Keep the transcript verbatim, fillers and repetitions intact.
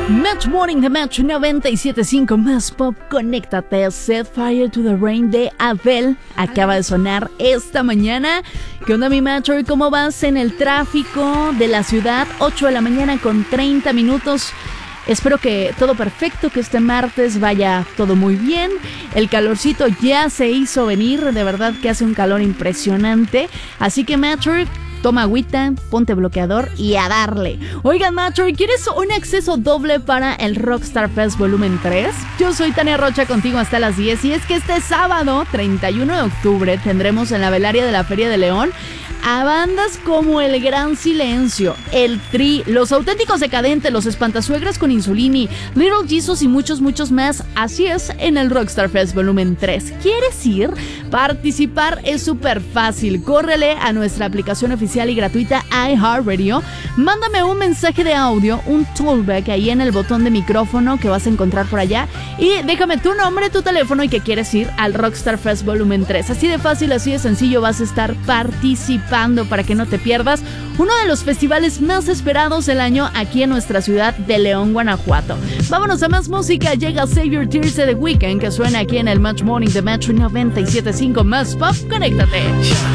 Match Morning de Match noventa y siete punto cinco más pop. Conéctate. Set Fire to the Rain de Adele acaba de sonar esta mañana. ¿Qué onda, mi Match? ¿Cómo vas en el tráfico de la ciudad? ocho de la mañana con treinta minutos. Espero que todo perfecto, que este martes vaya todo muy bien. El calorcito ya se hizo venir, de verdad que hace un calor impresionante. Así que, Matcher, toma agüita, ponte bloqueador y a darle. Oigan, Matcher, ¿quieres un acceso doble para el Rockstar Fest Volumen tres? Yo soy Tania Rocha, contigo hasta las diez. Y es que este sábado, treinta y uno de octubre, tendremos en la Velaria de la Feria de León a bandas como El Gran Silencio, El Tri, Los Auténticos Decadentes, Los Espantasuegras con Insulini, Little Jesus y muchos, muchos más. Así es, en el Rockstar Fest Volumen tres. ¿Quieres ir? Participar es súper fácil. Córrele a nuestra aplicación oficial y gratuita iHeartRadio. Mándame un mensaje de audio, un tollback ahí en el botón de micrófono que vas a encontrar por allá. Y déjame tu nombre, tu teléfono y que quieres ir al Rockstar Fest Volumen tres. Así de fácil, así de sencillo vas a estar participando para que no te pierdas uno de los festivales más esperados del año aquí en nuestra ciudad de León, Guanajuato. Vámonos a más música. Llega Save Your Tears de The Weeknd, que suena aquí en el Match Morning de Match noventa y siete punto cinco más pop. Conéctate.